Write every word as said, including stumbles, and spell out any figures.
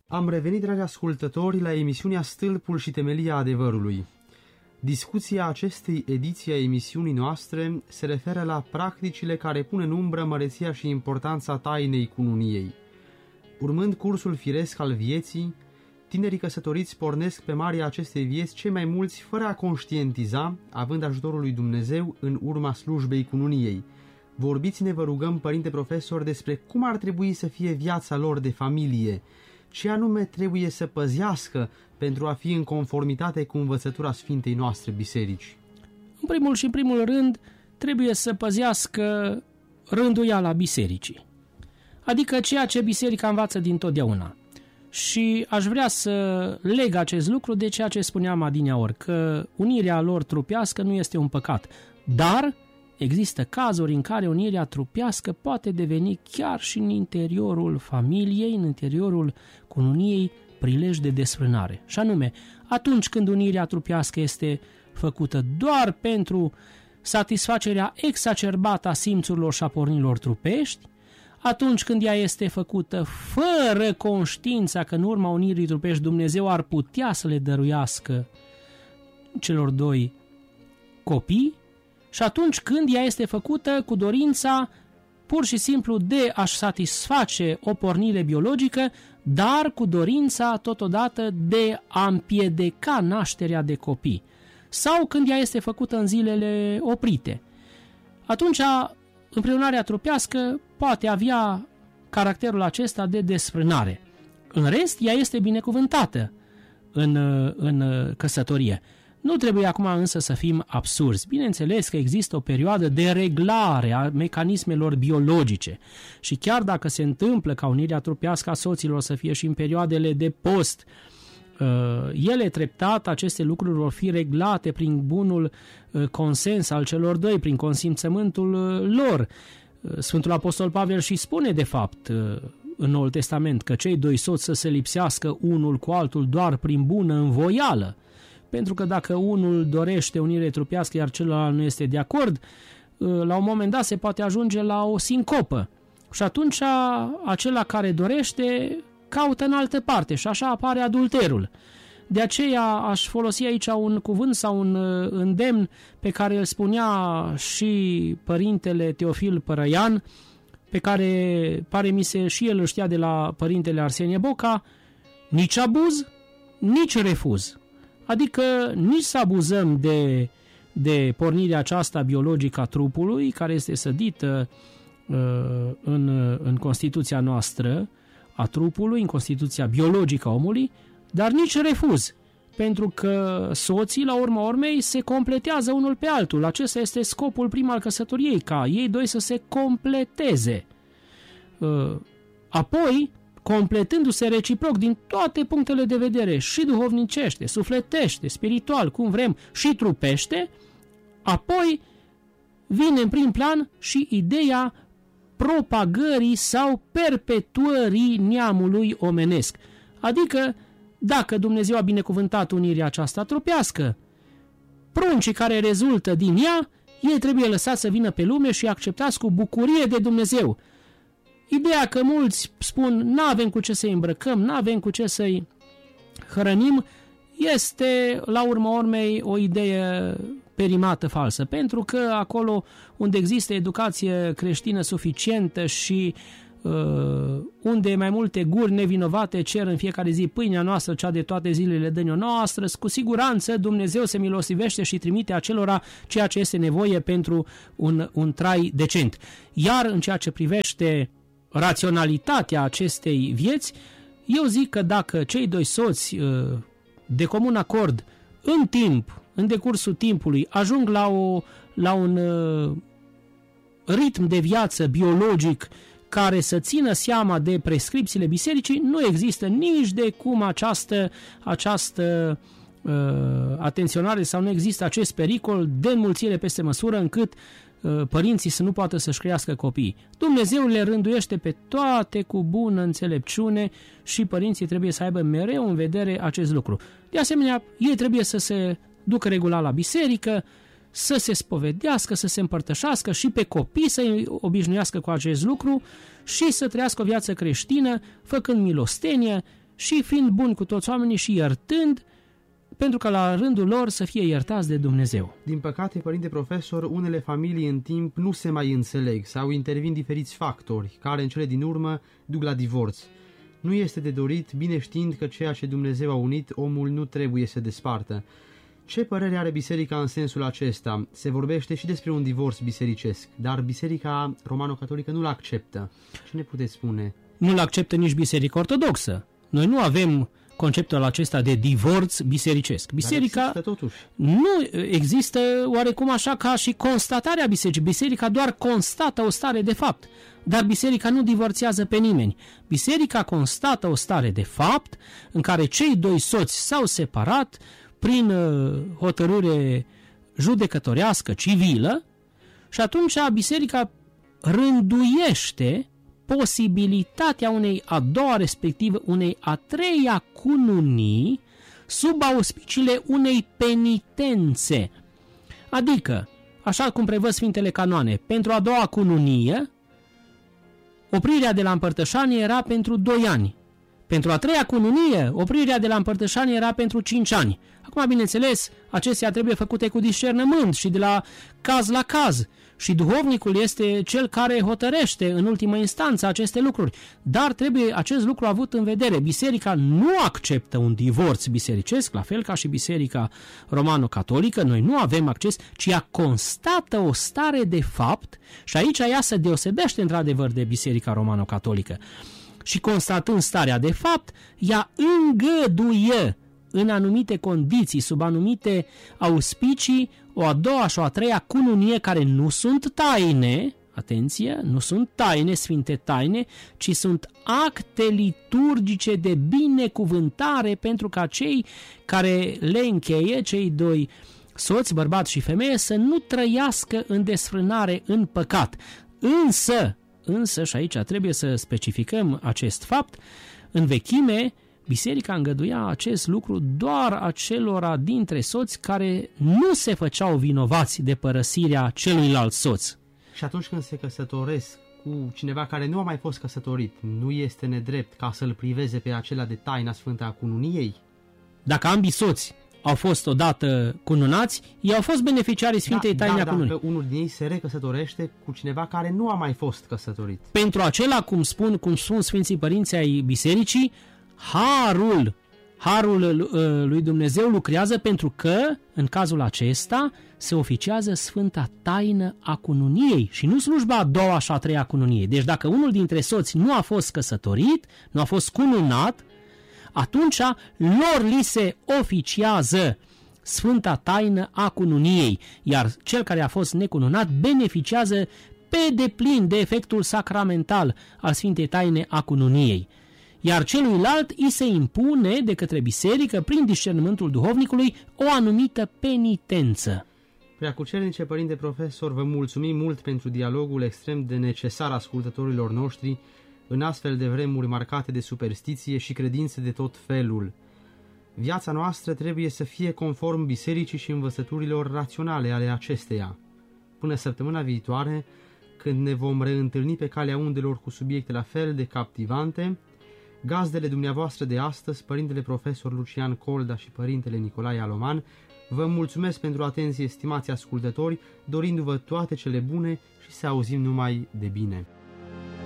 Am revenit, dragi ascultători, la emisiunea Stâlpul și temelia adevărului. Discuția acestei ediții a emisiunii noastre se referă la practicile care pun în umbră măreția și importanța tainei cununiei. Urmând cursul firesc al vieții, tinerii căsătoriți pornesc pe marea acestei vieți cei mai mulți fără a conștientiza, având ajutorul lui Dumnezeu în urma slujbei cununiei. Vorbiți-ne, vă rugăm, părinte profesor, despre cum ar trebui să fie viața lor de familie, ce anume trebuie să păzească pentru a fi în conformitate cu învățătura Sfintei noastre biserici. În primul și în primul rând, trebuie să păzească rânduiala bisericii, adică ceea ce biserica învață dintotdeauna. Și aș vrea să leg acest lucru de ceea ce spuneam adineaori, că unirea lor trupească nu este un păcat, dar există cazuri în care unirea trupească poate deveni chiar și în interiorul familiei, în interiorul cununiei, prilej de desfrânare. Și anume, atunci când unirea trupească este făcută doar pentru satisfacerea exacerbată a simțurilor și a pornirilor trupești, atunci când ea este făcută fără conștiința că în urma unirii trupești Dumnezeu ar putea să le dăruiască celor doi copii, și atunci când ea este făcută cu dorința pur și simplu de a-și satisface o pornire biologică, dar cu dorința totodată de a împiedica nașterea de copii, sau când ea este făcută în zilele oprite. Atunci împreunarea trupească poate avea caracterul acesta de desfrânare. În rest, ea este binecuvântată în, în căsătorie. Nu trebuie acum însă să fim absurzi. Bineînțeles că există o perioadă de reglare a mecanismelor biologice și chiar dacă se întâmplă ca unirea trupească a soților să fie și în perioadele de post, ele treptat, aceste lucruri vor fi reglate prin bunul consens al celor doi, prin consimțământul lor. Sfântul Apostol Pavel și spune de fapt în Noul Testament că cei doi soți să se lipsească unul cu altul doar prin bună învoială. Pentru că dacă unul dorește unire trupească, iar celălalt nu este de acord, la un moment dat se poate ajunge la o sincopă. Și atunci acela care dorește caută în altă parte și așa apare adulterul. De aceea aș folosi aici un cuvânt sau un îndemn pe care îl spunea și părintele Teofil Părăian, pe care pare mi se și el îl știa de la părintele Arsenie Boca: nici abuz, nici refuz. Adică nici să abuzăm de, de pornirea aceasta biologică a trupului, care este sădită uh, în, în Constituția noastră a trupului, în Constituția biologică a omului, dar nici refuz, pentru că soții, la urma urmei, se completează unul pe altul. Acesta este scopul prim al căsătoriei, ca ei doi să se completeze. Uh, apoi, completându-se reciproc din toate punctele de vedere, și duhovnicește, sufletește, spiritual, cum vrem, și trupește, apoi vine în prim plan și ideea propagării sau perpetuării neamului omenesc. Adică, dacă Dumnezeu a binecuvântat unirea aceasta trupească, pruncii care rezultă din ea, ei trebuie lăsați să vină pe lume și acceptați cu bucurie de Dumnezeu. Ideea că mulți spun n-avem cu ce să-i îmbrăcăm, n-avem cu ce să-i hrănim, este la urma urmei o idee perimată falsă, pentru că acolo unde există educație creștină suficientă și uh, unde mai multe guri nevinovate cer în fiecare zi pâinea noastră, cea de toate zilele dă-ne-o noastră, cu siguranță Dumnezeu se milostivește și trimite acelora ceea ce este nevoie pentru un, un trai decent. Iar în ceea ce privește raționalitatea acestei vieți, eu zic că dacă cei doi soți de comun acord în timp, în decursul timpului, ajung la, o, la un ritm de viață biologic care să țină seama de prescripțiile bisericii, nu există nici de cum această, această uh, atenționare sau nu există acest pericol de înmulțire peste măsură încât părinții să nu poată să-și crească copiii. Dumnezeu le rânduiește pe toate cu bună înțelepciune și părinții trebuie să aibă mereu în vedere acest lucru. De asemenea, ei trebuie să se ducă regulat la biserică, să se spovedească, să se împărtășească și pe copii să-i obișnuiască cu acest lucru și să trăiască o viață creștină, făcând milostenie și fiind buni cu toți oamenii și iertând, pentru că la rândul lor să fie iertați de Dumnezeu. Din păcate, părinte profesor, unele familii în timp nu se mai înțeleg sau intervin diferiți factori, care în cele din urmă duc la divorț. Nu este de dorit, bine știind că ceea ce Dumnezeu a unit, omul nu trebuie să despartă. Ce părere are biserica în sensul acesta? Se vorbește și despre un divorț bisericesc, dar biserica romano-catolică nu-l acceptă. Ce ne puteți spune? Nu-l acceptă nici biserica ortodoxă. Noi nu avem conceptul acesta de divorț bisericesc. Biserica există, totuși. Nu există oarecum așa ca și constatarea bisericii. Biserica doar constată o stare de fapt, dar biserica nu divorțează pe nimeni. Biserica constată o stare de fapt în care cei doi soți s-au separat prin hotărâre judecătorească, civilă, și atunci biserica rânduiește posibilitatea unei a doua, respectiv unei a treia cununii sub auspiciile unei penitențe. Adică, așa cum prevăd Sfintele Canoane, pentru a doua cununie, oprirea de la împărtășanie era pentru doi ani. Pentru a treia cununie, oprirea de la împărtășanie era pentru cinci ani. Acum, bineînțeles, acestea trebuie făcute cu discernământ și de la caz la caz. Și duhovnicul este cel care hotărăște în ultimă instanță aceste lucruri. Dar trebuie acest lucru avut în vedere. Biserica nu acceptă un divorț bisericesc, la fel ca și biserica romano-catolică. Noi nu avem acces, ci ea constată o stare de fapt și aici ea se deosebește într-adevăr de biserica romano-catolică. Și constatând starea de fapt, ea îngăduie în anumite condiții, sub anumite auspicii, o a doua și o a treia cununie care nu sunt taine, atenție, nu sunt taine, sfinte taine, ci sunt acte liturgice de binecuvântare pentru ca cei care le încheie, cei doi soți, bărbat și femeie, să nu trăiască în desfrânare, în păcat. Însă, însă, și aici trebuie să specificăm acest fapt, în vechime, biserica îngăduia acest lucru doar acelora dintre soți care nu se făceau vinovați de părăsirea celuilalt soț. Și atunci când se căsătoresc cu cineva care nu a mai fost căsătorit, nu este nedrept ca să-l priveze pe acela de taina sfântă a cununiei? Dacă ambii soți au fost odată cununați, ei au fost beneficiarii Sfintei da, Taine a da, cununii. Dacă unul din ei se recăsătorește cu cineva care nu a mai fost căsătorit. Pentru acela, cum spun, cum spun Sfinții Părinți ai Bisericii, harul, harul lui Dumnezeu lucrează pentru că, în cazul acesta, se oficiază Sfânta Taină a cununiei și nu slujba a doua și a treia cununiei. Deci dacă unul dintre soți nu a fost căsătorit, nu a fost cununat, atunci lor li se oficiază Sfânta Taină a cununiei, iar cel care a fost necununat beneficiază pe deplin de efectul sacramental al Sfintei Taine a cununiei. Iar celuilalt îi se impune de către biserică, prin discernământul duhovnicului, o anumită penitență. Preacucernice părinte profesor, vă mulțumim mult pentru dialogul extrem de necesar ascultătorilor noștri în astfel de vremuri marcate de superstiție și credințe de tot felul. Viața noastră trebuie să fie conform bisericii și învățăturilor raționale ale acesteia. Până săptămâna viitoare, când ne vom reîntâlni pe calea undelor cu subiecte la fel de captivante, gazdele dumneavoastră de astăzi, părintele profesor Lucian Colda și părintele Nicolae Aloman, vă mulțumesc pentru atenție, stimați ascultători, dorindu-vă toate cele bune și să auzim numai de bine.